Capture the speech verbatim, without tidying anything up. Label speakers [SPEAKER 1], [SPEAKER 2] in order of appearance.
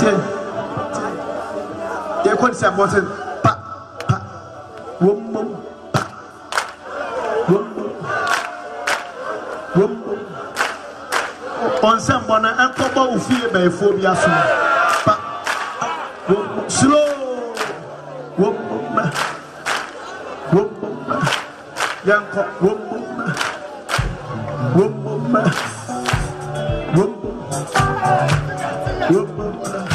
[SPEAKER 1] They could say about it. Pa, pa, wum, wum, pa, wum, wum, wum, wum. On some bona and couple of fear by phobia. Pa, wum, slow, wum, wum, wum, wum, young cock, wum, wum, wum, wum, wum, wum, wum.